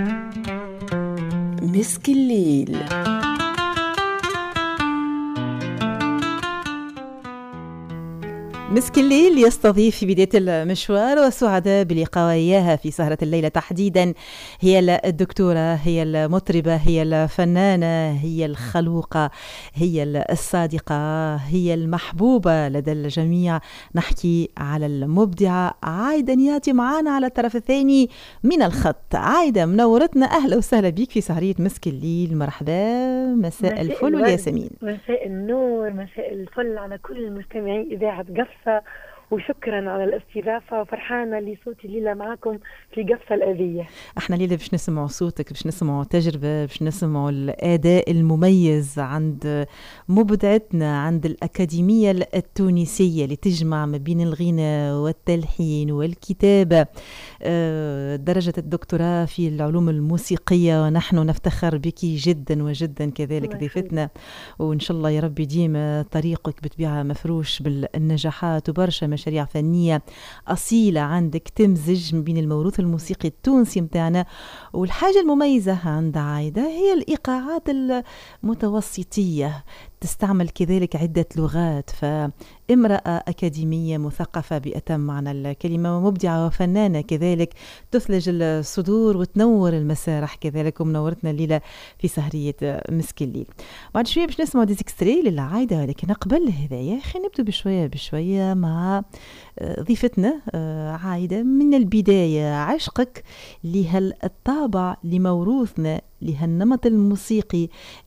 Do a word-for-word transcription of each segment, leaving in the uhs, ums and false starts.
مسك الليل. مسك الليل يستضيف في بداية المشوار وسعداء بلقاء إياها في سهرة الليلة تحديدا. هي الدكتورة، هي المطربة، هي الفنانة، هي الخلوقة، هي الصادقة، هي المحبوبة لدى الجميع. نحكي على المبدعة عايدة نياتي معانا على الطرف الثاني من الخط. عايدة منورتنا، أهلا وسهلا بك في سهرية مسك الليل. مرحبا، مساء الفل والياسمين. مساء النور، مساء الفل على كل المستمعين إذاعة قفصة، وشكرا على الاستضافة، وفرحانة اللي صوتي ليلة معكم في قفصة الأذية. احنا ليلة باش نسمعوا صوتك، باش نسمعوا تجربة، باش نسمعوا الأداء المميز عند مبدعتنا، عند الأكاديمية التونسية اللي تجمع ما بين الغناء والتلحين والكتابة. درجة الدكتوراه في العلوم الموسيقية، ونحن نفتخر بك جدا وجدا كذلك ضيفتنا، وإن شاء الله يا رب ديما طريقك بتبيعها مفروش بالنجاحات وبرشا مشاريع فنية أصيلة عندك تمزج بين الموروث الموسيقي التونسي متاعنا. والحاجة المميزة عند عايدة هي الإيقاعات المتوسطية، تستعمل كذلك عدة لغات، فامرأة أكاديمية مثقفة بأتم معنى الكلمة، ومبدعة وفنانة كذلك، تثلج الصدور وتنور المسارح كذلك. ومنورتنا الليلة في سهرية مسك الليل. بعد شوية باش نسمع ديزيكستري للعايدة، ولكن قبل هذايا خلينا نبدو بشوية بشوية مع ضيفتنا عايدة. من البداية، عشقك لهالطابع لموروثنا، لهالنمط الموسيقي،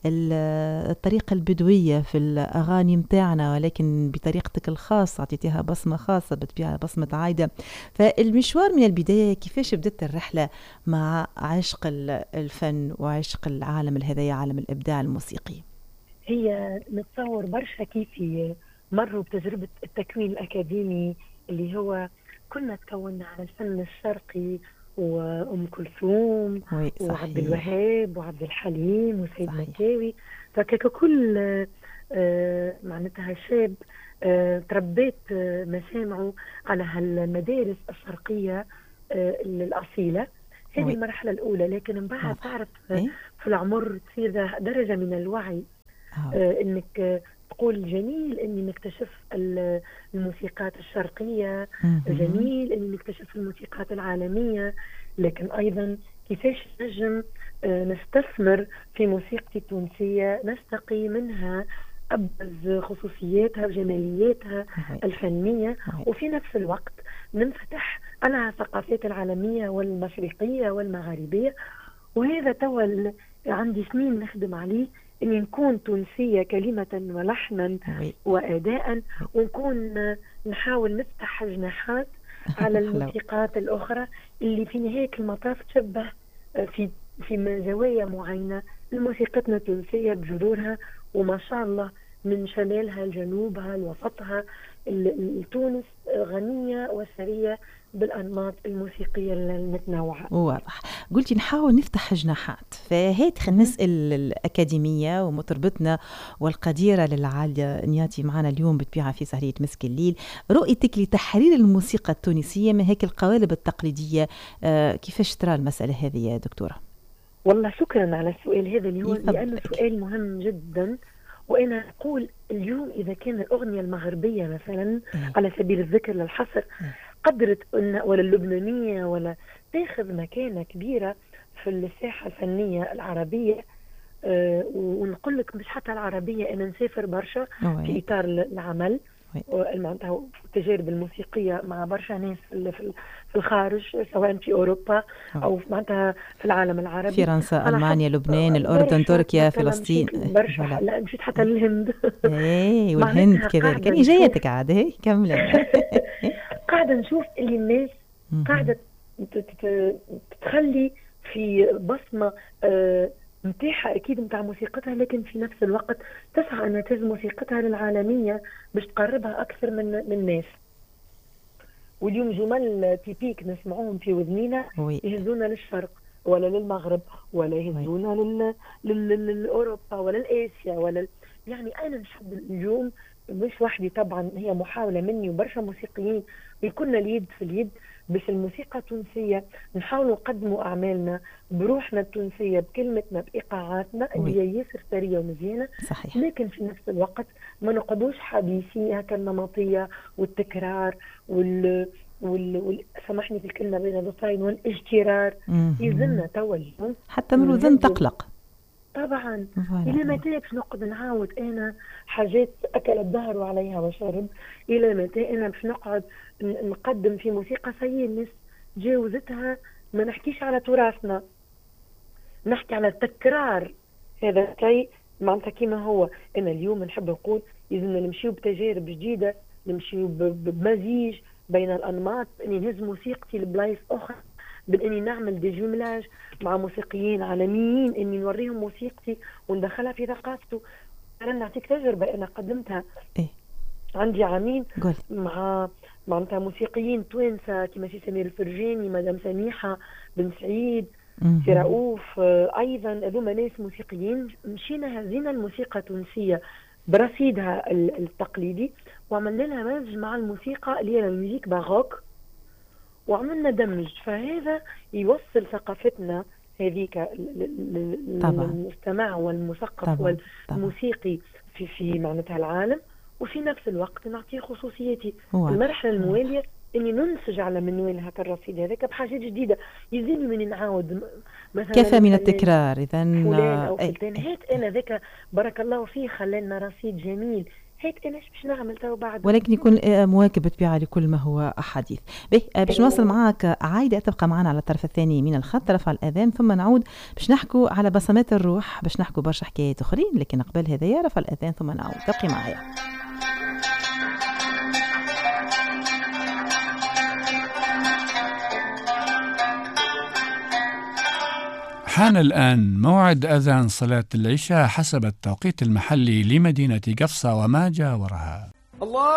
الطريقة البدوية في الأغاني متاعنا، ولكن بطريقتك الخاصة عطيتها بصمة خاصة بتبيعها بصمة عايدة. فالمشوار من البداية كيفاش بدت الرحلة مع عشق الفن وعشق العالم الهذايا، عالم الإبداع الموسيقي؟ هي نتصور برشا كيف مروا بتجربة التكوين الأكاديمي اللي هو كنا تكوننا على الفن الشرقي وأم كلثوم وعبد الوهاب وعبد الحليم وسيد مكاوي. فككل آه معناتها شاب آه تربيت آه مسامعه على هالمدارس الشرقية آه الأصيلة. هذه المرحلة الأولى. لكن من بعد تعرف آه في العمر تصير درجة من الوعي آه إنك آه تقول جميل إني نكتشف الموسيقات الشرقية، جميل إني نكتشف الموسيقات العالمية، لكن أيضا كيفاش نجم نستثمر في موسيقتي التونسية، نستقي منها أبرز خصوصياتها وجمالياتها الفنية، وفي نفس الوقت ننفتح على الثقافات العالمية والمشرقية والمغاربية. وهذا تول عندي سنين نخدم عليه، إني نكون تونسية كلمة ولحنا وأداء، ونكون نحاول نفتح جناحات على الموسيقات الأخرى اللي في نهاية المطاف تشبه في في زوايا معينة الموسيقتنا التونسية بجذورها، وما شاء الله من شمالها لجنوبها لوسطها. تونس غنية وثرية بالأنماط الموسيقية المتنوعة. واضح. قلتي نحاول نفتح جناحات، فهيت خلينا نسأل الأكاديمية ومطربتنا والقديرة للعالية نياتي معنا اليوم بتبيعها في سهرية مسك الليل، رؤيتك لتحرير الموسيقى التونسية من هيك القوالب التقليدية. آه كيفاش ترى المسألة هذه يا دكتورة؟ والله شكرا على السؤال هذا، اللي هو لأنه سؤال مهم جدا. وأنا أقول اليوم إذا كان الأغنية المغربية مثلا إيه؟ على سبيل الذكر للحصر إيه؟ قدرت أن ولا اللبنانية ولا تاخذ مكانة كبيرة في الساحة الفنية العربية. أه ونقول لك مش حتى العربية، أنا نسافر برشا في إطار العمل والمعناتها التجارب الموسيقية مع برشا ناس في الخارج، سواء في أوروبا أو معناتها في العالم العربي، فرنسا، ألمانيا، لبنان، الأردن، تركيا، فلسطين. برشا لا مشيت حتى للهند. ايه والهند كذلك. كان جايتك عاد هي كملنا. قاعدة نشوف اللي الناس قاعدة تخلي في بصمة آه متاحة أكيد متاع موسيقتها، لكن في نفس الوقت تسعى أن تهز موسيقتها للعالمية باش تقربها أكثر من من الناس. واليوم جمل تيبيك نسمعوهم في وذنينا يهزونا للشرق ولا للمغرب ولا يهزونا لل... لل... للأوروبا ولا لآسيا ولا ل... يعني أنا نحب اليوم مش وحدي طبعا، هي محاولة مني وبرشا موسيقيين يكون اليد في اليد باش الموسيقى التونسية نحاول نقدموا أعمالنا بروحنا التونسية بكلمتنا بإيقاعاتنا اللي هي ياسر ثرية ومزيانة. صحيح. لكن في نفس الوقت ما نقعدوش حديثين هكا النمطية والتكرار وال وال, وال... سامحني في الكلمة بين الضفين والاجترار. يلزمنا توا حتى من الوزن تقلق طبعا. إلى متى باش نقعد نعاود أنا حاجات أكل الدهر عليها وشرب؟ إلى متى أنا باش نقعد نقدم في موسيقى سيئة الناس جاوزتها؟ ما نحكيش على تراثنا، نحكي على التكرار. هذا شيء معناتها كيما هو. أنا اليوم نحب نقول لازمنا نمشيو بتجارب جديدة، نمشيو بمزيج بين الأنماط، إني نهز موسيقتي لبلايص أخرى، بإني نعمل دي جملاج مع موسيقيين عالميين، إني نوريهم موسيقتي وندخلها في ثقافته. أنا نعطيك تجربة أنا قدمتها إيه؟ عندي عامين قول. مع معناتها موسيقيين توانسة كما سي سمير الفرجاني، مدام سميحة بن سعيد، سي رؤوف، أيضا هذوما ناس موسيقيين. مشينا هزينا الموسيقى التونسية برصيدها التقليدي وعملنا لها مزج مع الموسيقى اللي هي الميوزيك باروك وعملنا دمج. فهذا يوصل ثقافتنا هذيك للمستمع والمثقف والموسيقي في في معناتها العالم، وفي نفس الوقت نعطيه خصوصيتي. المرحلة الموالية اني ننسج على منوال هكا الرصيد هذاك بحاجات جديده. يزيني من نعاود مثلا كفى من التكرار. اذا فلان او فلان هات انا ذاك بارك الله فيه خلالنا رصيد جميل، هات انا باش نعمل تو بعد، ولكن يكون مواكب بالطبيعه لكل ما هو حديث. باش نواصل معاك عايده، تبقى معنا على الطرف الثاني من الخط رفع الاذان، ثم نعود باش نحكوا على بصمات الروح، باش نحكوا برشا حكايات اخرين، لكن قبل هذايا رفع الاذان ثم نعود. تبقي معايا. حان الآن موعد أذان صلاة العشاء حسب التوقيت المحلي لمدينة قفصة وما جاورها. الله